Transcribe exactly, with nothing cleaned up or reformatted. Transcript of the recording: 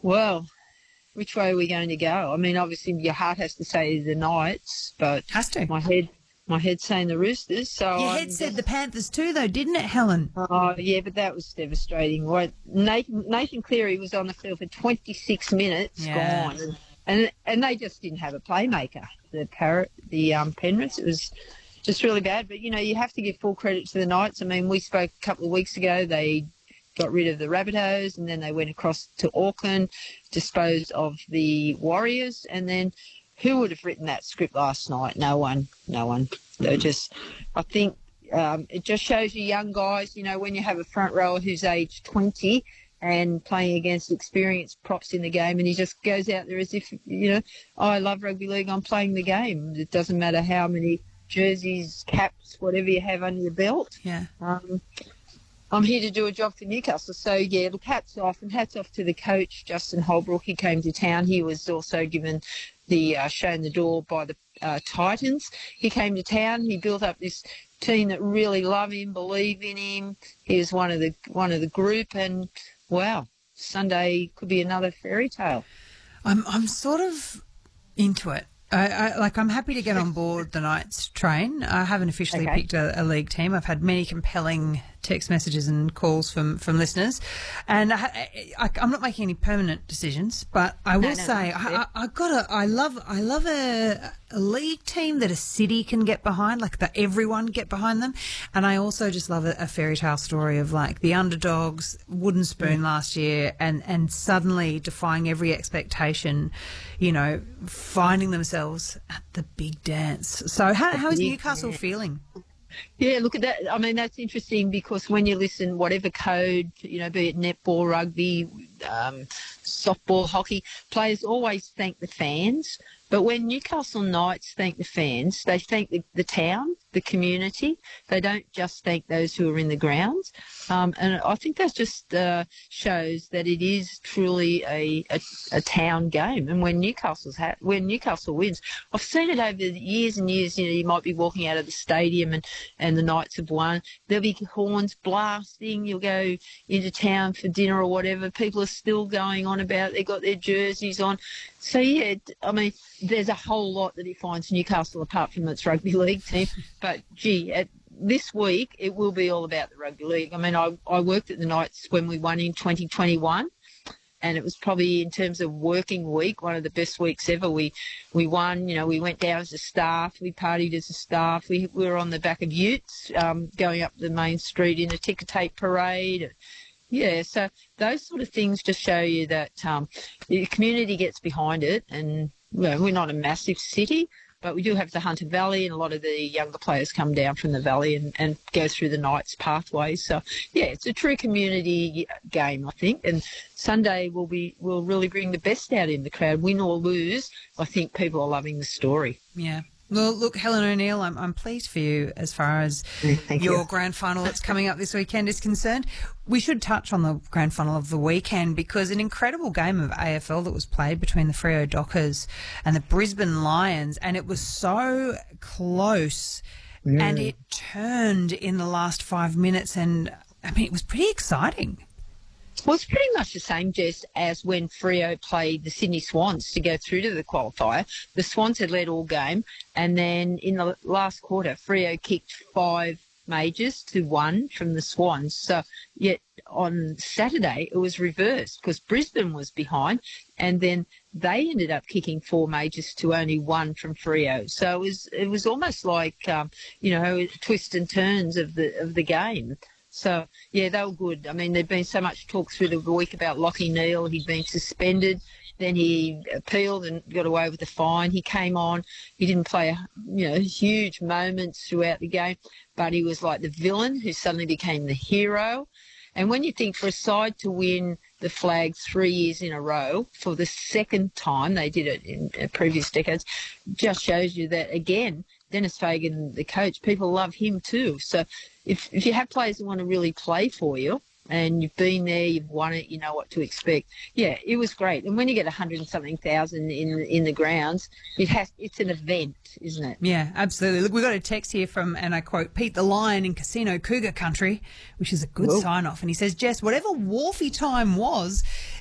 Well, which way are we going to go? I mean, obviously your heart has to say the Knights, but Has to. my head, my head's saying the Roosters. So Your I'm head said just- the Panthers too, though, didn't it, Helen? Oh yeah, but that was devastating. What Nathan, Nathan Cleary was on the field for twenty-six minutes, Yeah. gone, and, and and they just didn't have a playmaker. The Parrot, the um, Penrith, it was just really bad. But you know, you have to give full credit to the Knights. I mean, we spoke a couple of weeks ago. They got rid of the Rabbitohs, and then they went across to Auckland, disposed of the Warriors, and then who would have written that script last night? No one, no one. They just, I think. Um, it just shows you young guys, you know, when you have a front rower who's aged twenty and playing against experienced props in the game, and he just goes out there as if, you know, oh, I love rugby league, I'm playing the game. It doesn't matter how many jerseys, caps, whatever you have under your belt. Yeah. Um, I'm here to do a job for Newcastle. So, yeah, look, hats off, and hats off to the coach, Justin Holbrook. He came to town. He was also given the uh, shown the door by the uh, Titans. He came to town. He built up this team that really love him, believe in him. He was one of the one of the group, and wow, Sunday could be another fairy tale. I'm I'm sort of into it. I, I like I'm happy to get on board the Knights train. I haven't officially Okay. picked a, a league team. I've had many compelling text messages and calls from, from listeners, and I, I, I'm not making any permanent decisions. But I will No, no, say no. I, I, I got a I love I love a, a league team that a city can get behind, like that everyone get behind them. And I also just love a, a fairy tale story of like the underdogs, wooden spoon last year, and and suddenly defying every expectation, you know, finding themselves at the big dance. So how how is big Newcastle dance. feeling? Yeah, look at that. I mean, that's interesting because when you listen, whatever code, you know, be it netball, rugby, um, softball, hockey, players always thank the fans. But when Newcastle Knights thank the fans, they thank the, the town, the community. They don't just thank those who are in the grounds. Um, and I think that just uh, shows that it is truly a, a, a town game. And when Newcastle's ha- when Newcastle wins, I've seen it over the years and years. You know, you might be walking out of the stadium and, and the Knights have won. There'll be horns blasting. You'll go into town for dinner or whatever. People are still going on about it. They've got their jerseys on. So, yeah, I mean, there's a whole lot that defines Newcastle apart from its rugby league team. But, gee, at this week it will be all about the rugby league. I mean, I, I worked at the Knights when we won in twenty twenty-one, and it was probably, in terms of working week, one of the best weeks ever. We we won, you know, we went down as a staff, we partied as a staff, we, we were on the back of utes um, going up the main street in a ticker tape parade. Yeah, so those sort of things just show you that um, the community gets behind it, and well, we're not a massive city, but we do have the Hunter Valley, and a lot of the younger players come down from the valley and, and go through the Knights pathways. So, yeah, it's a true community game, I think, and Sunday will be will really bring the best out in the crowd. Win or lose, I think people are loving the story. Yeah. Well, look, Helen O'Neill, I'm, I'm pleased for you as far as Thank your you. grand final that's coming up this weekend is concerned. We should touch on the grand final of the weekend because an incredible game of A F L that was played between the Freo Dockers and the Brisbane Lions, and it was so close Mm. and it turned in the last five minutes, and, I mean, it was pretty exciting. Well, it's pretty much the same, Jess, as when Freo played the Sydney Swans to go through to the qualifier. The Swans had led all game, and then in the last quarter, Freo kicked five majors to one from the Swans. So, yet on Saturday, it was reversed because Brisbane was behind, and then they ended up kicking four majors to only one from Freo. So it was it was almost like um, you know twists and turns of the of the game. So, yeah, they were good. I mean, there'd been so much talk through the week about Lachie Neale. He'd been suspended. Then he appealed and got away with the fine. He came on. He didn't play, you know, huge moments throughout the game, but he was like the villain who suddenly became the hero. And when you think for a side to win the flag three years in a row for the second time, they did it in previous decades, just shows you that, again, Dennis Fagan, the coach, people love him too. So if if you have players who want to really play for you and you've been there, you've won it, you know what to expect. Yeah, it was great. And when you get a hundred and something thousand in in the grounds, it has it's an event, isn't it? Yeah, absolutely. Look, we've got a text here from, and I quote, Pete the Lion in Casino Cougar Country, which is a good Whoa. sign-off. And he says, Jess, whatever Wharfie time was,